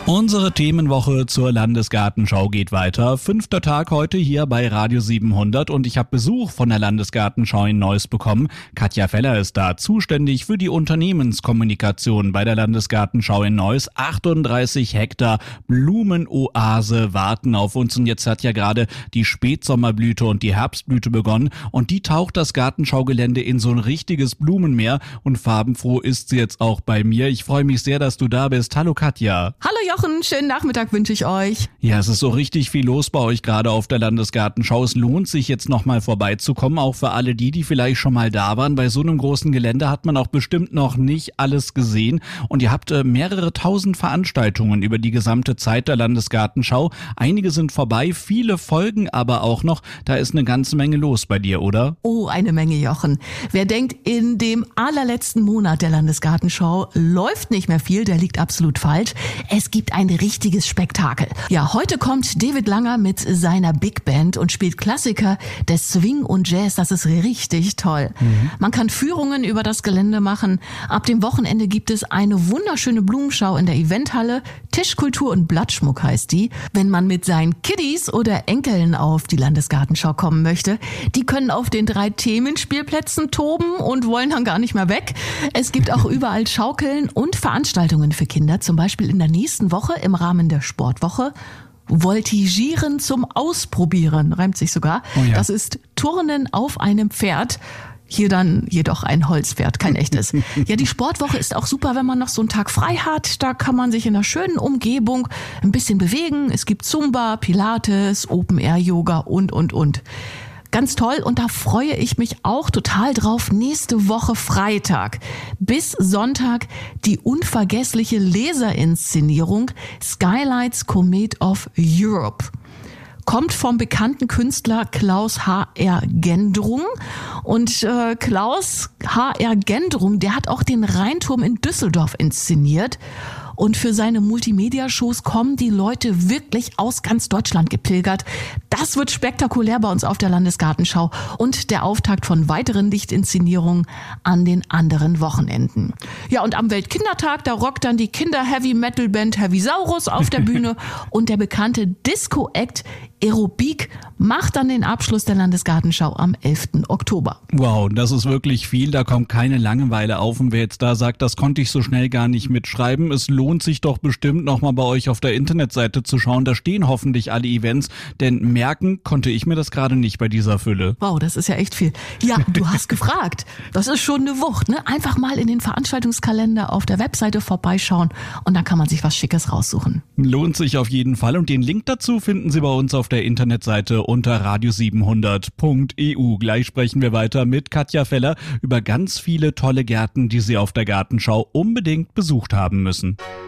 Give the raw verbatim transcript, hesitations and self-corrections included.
Unsere Themenwoche zur Landesgartenschau geht weiter. Fünfter Tag heute hier bei Radio siebenhundert und ich habe Besuch von der Landesgartenschau in Neuss bekommen. Katja Feller ist da, zuständig für die Unternehmenskommunikation bei der Landesgartenschau in Neuss. achtunddreißig Hektar Blumenoase warten auf uns und jetzt hat ja gerade die Spätsommerblüte und die Herbstblüte begonnen und die taucht das Gartenschaugelände in so ein richtiges Blumenmeer und farbenfroh ist sie jetzt auch bei mir. Ich freue mich sehr, dass du da bist. Hallo Katja. Hallo Jochen, schönen Nachmittag wünsche ich euch. Ja, es ist so richtig viel los bei euch gerade auf der Landesgartenschau. Es lohnt sich jetzt nochmal vorbeizukommen, auch für alle die, die vielleicht schon mal da waren. Bei so einem großen Gelände hat man auch bestimmt noch nicht alles gesehen. Und ihr habt äh, mehrere tausend Veranstaltungen über die gesamte Zeit der Landesgartenschau. Einige sind vorbei, viele folgen aber auch noch. Da ist eine ganze Menge los bei dir, oder? Oh, eine Menge, Jochen. Wer denkt, in dem allerletzten Monat der Landesgartenschau läuft nicht mehr viel, der liegt absolut falsch. Es gibt ein richtiges Spektakel. Ja, heute kommt David Langer mit seiner Big Band und spielt Klassiker des Swing und Jazz. Das ist richtig toll. Mhm. Man kann Führungen über das Gelände machen. Ab dem Wochenende gibt es eine wunderschöne Blumenschau in der Eventhalle. Tischkultur und Blattschmuck heißt die. Wenn man mit seinen Kiddies oder Enkeln auf die Landesgartenschau kommen möchte, die können auf den drei Themenspielplätzen toben und wollen dann gar nicht mehr weg. Es gibt auch überall Schaukeln und Veranstaltungen für Kinder, zum Beispiel in der nächsten Woche im Rahmen der Sportwoche. Voltigieren zum Ausprobieren, reimt sich sogar. Oh ja. Das ist Turnen auf einem Pferd. Hier dann jedoch ein Holzpferd, kein echtes. Ja, die Sportwoche ist auch super, wenn man noch so einen Tag frei hat. Da kann man sich in einer schönen Umgebung ein bisschen bewegen. Es gibt Zumba, Pilates, Open-Air-Yoga und, und, und. Ganz toll und da freue ich mich auch total drauf. Nächste Woche Freitag bis Sonntag die unvergessliche Laserinszenierung Skylights Comet of Europe. Kommt vom bekannten Künstler Klaus H R. Gendrung. Und äh, Klaus H R. Gendrung, der hat auch den Rheinturm in Düsseldorf inszeniert. Und für seine Multimedia-Shows kommen die Leute wirklich aus ganz Deutschland gepilgert. Das wird spektakulär bei uns auf der Landesgartenschau und der Auftakt von weiteren Lichtinszenierungen an den anderen Wochenenden. Ja, und am Weltkindertag, da rockt dann die Kinder-Heavy-Metal-Band Heavisaurus auf der Bühne und der bekannte Disco-Act Aerobik macht dann den Abschluss der Landesgartenschau am elften Oktober. Wow, das ist wirklich viel, da kommt keine Langeweile auf und wer jetzt da sagt, das konnte ich so schnell gar nicht mitschreiben, es lohnt sich doch bestimmt nochmal bei euch auf der Internetseite zu schauen, da stehen hoffentlich alle Events, denn merken konnte ich mir das gerade nicht bei dieser Fülle. Wow, das ist ja echt viel. Ja, du hast gefragt, das ist schon eine Wucht, ne? Einfach mal in den Veranstaltungskalender auf der Webseite vorbeischauen und dann kann man sich was Schickes raussuchen. Lohnt sich auf jeden Fall und den Link dazu finden Sie bei uns auf der Internetseite unter radio siebenhundert punkt e u. Gleich sprechen wir weiter mit Katja Feller über ganz viele tolle Gärten, die Sie auf der Gartenschau unbedingt besucht haben müssen.